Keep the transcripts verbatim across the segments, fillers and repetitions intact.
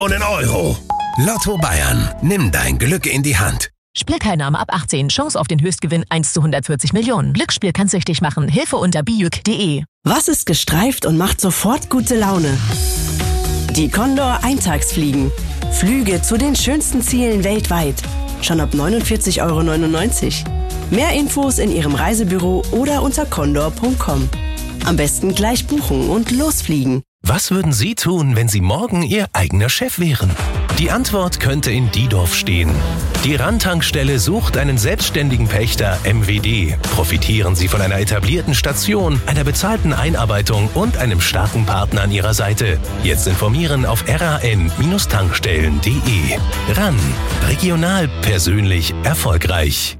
und in Euro. Lotto Bayern, nimm dein Glück in die Hand. Spielteilnahme ab achtzehn. Chance auf den Höchstgewinn eins zu hundertvierzig Millionen. Glücksspiel kann süchtig machen. Hilfe unter bijuk punkt de. Was ist gestreift und macht sofort gute Laune? Die Condor Eintagsfliegen. Flüge zu den schönsten Zielen weltweit. Schon ab neunundvierzig Euro neunundneunzig. Mehr Infos in Ihrem Reisebüro oder unter condor punkt com. Am besten gleich buchen und losfliegen. Was würden Sie tun, wenn Sie morgen Ihr eigener Chef wären? Die Antwort könnte in Diedorf stehen. Die Randtankstelle sucht einen selbstständigen Pächter M W D. Profitieren Sie von einer etablierten Station, einer bezahlten Einarbeitung und einem starken Partner an Ihrer Seite. Jetzt informieren auf r a n tankstellen punkt de. RAN. Regional, persönlich, erfolgreich.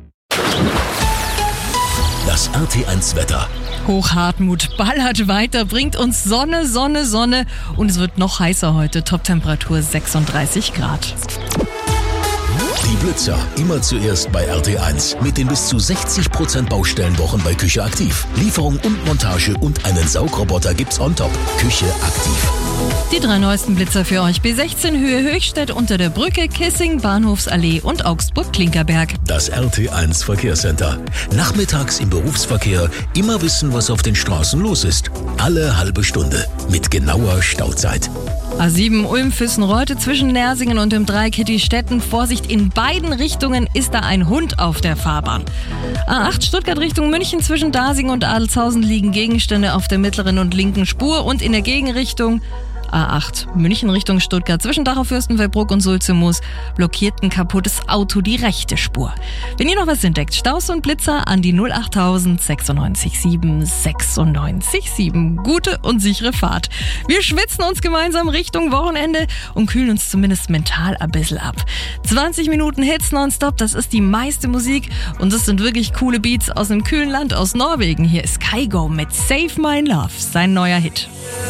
Das R T eins Wetter. Hochhartmut ballert weiter, bringt uns Sonne, Sonne, Sonne und es wird noch heißer heute. Toptemperatur sechsunddreißig Grad. Die Blitzer, immer zuerst bei R T eins. Mit den bis zu sechzig Prozent Baustellenwochen bei Küche aktiv. Lieferung und Montage und einen Saugroboter gibt's on top. Küche aktiv. Die drei neuesten Blitzer für euch. B sechzehn Höhe Höchstädt unter der Brücke, Kissing, Bahnhofsallee und Augsburg-Klinkerberg. Das R T eins Verkehrscenter. Nachmittags im Berufsverkehr immer wissen, was auf den Straßen los ist. Alle halbe Stunde mit genauer Stauzeit. A sieben Ulm-Füssen-Reutte zwischen Nersingen und dem Dreieck Hitti-Stetten. Vorsicht, in beiden Richtungen ist da ein Hund auf der Fahrbahn. A acht Stuttgart Richtung München zwischen Dasingen und Adelshausen liegen Gegenstände auf der mittleren und linken Spur und in der Gegenrichtung A acht München Richtung Stuttgart zwischen Dachau, Fürstenfeldbruck und Sulzemoos blockiert ein kaputtes Auto die rechte Spur. Wenn ihr noch was entdeckt, Staus und Blitzer an die null achttausend sechsundneunzig sieben sechsundneunzig sieben. Gute und sichere Fahrt. Wir schwitzen uns gemeinsam Richtung Wochenende und kühlen uns zumindest mental ein bisschen ab. zwanzig Minuten Hits nonstop, das ist die meiste Musik und das sind wirklich coole Beats aus einem kühlen Land, aus Norwegen. Hier ist Kygo mit Save My Love, sein neuer Hit.